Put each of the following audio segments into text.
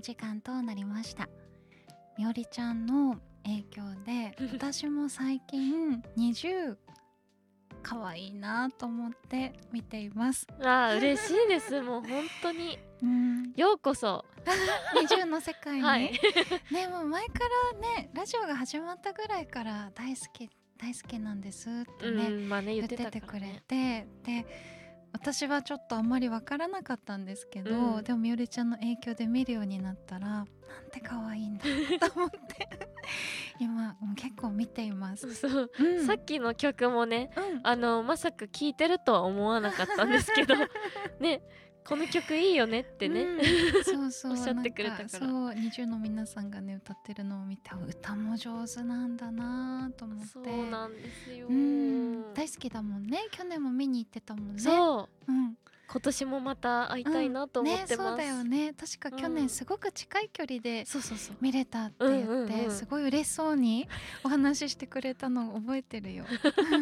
時間となりました。みおりちゃんの影響で私も最近20可愛いなと思って見ています。 嬉しいです。もう本当にようこそ 20の世界に、 はいね、もう前からねラジオが始まったぐらいから大好きなんですってね、 まあね、 言っててくれて、で私はちょっとあんまり分からなかったんですけど、でもみおりちゃんの影響で見るようになったらなんて可愛いんだと思って今もう結構見ています。 そう、さっきの曲もね、まさか聴いてるとは思わなかったんですけどね、この曲いいよねってね、 そうそうおっしゃってくれたから、 そう20の皆さんがね歌ってるのを見て歌も上手なんだなと思って。 そうなんですよ、 大好きだもんね。去年も見に行ってたもんね。 そう、今年もまた会いたいなと思ってます、 そうだよね。確か去年すごく近い距離でそう見れたって言ってすごい嬉しそうにお話ししてくれたのを覚えてるよ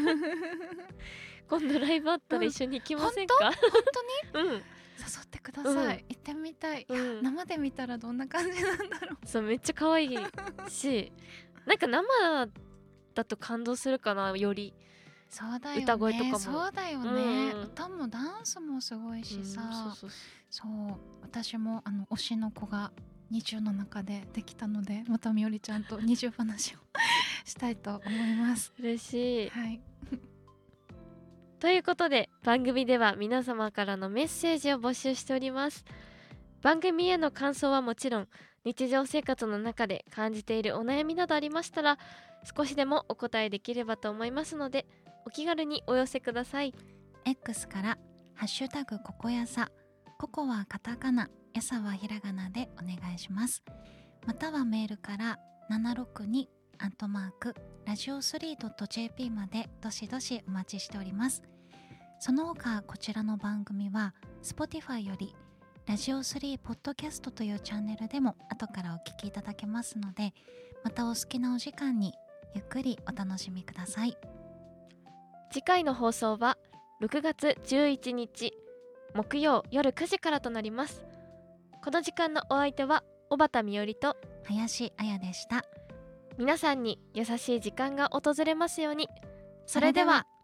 今度ライブあったら一緒に行きませんか？ 本当に？誘ってください。行ってみたい。生で見たらどんな感じなんだろう。 そう、めっちゃ可愛いしなんか生だと感動するかな、より。 そうだよね、 歌声とかもそうだよね、歌もダンスもすごいしさ、そう私も推しの子が20の中でできたので、またみおりちゃんと20話をしたいと思います。 嬉しい、 はいということで番組では皆様からのメッセージを募集しております。番組への感想はもちろん、日常生活の中で感じているお悩みなどありましたら少しでもお答えできればと思いますので、お気軽にお寄せください。 X からハッシュタグココヤサ、ココはカタカナ、ヤサはひらがなでお願いします。またはメールから762@radio3.jp までどしどしお待ちしております。その他こちらの番組は Spotify よりラジオ3ポッドキャストというチャンネルでも後からお聞きいただけますので、またお好きなお時間にゆっくりお楽しみください。 次回の放送は6月11日木曜夜9時からとなります。この時間のお相手は小畑みおりと林彩でした。 皆さんに優しい時間が訪れますように。それでは。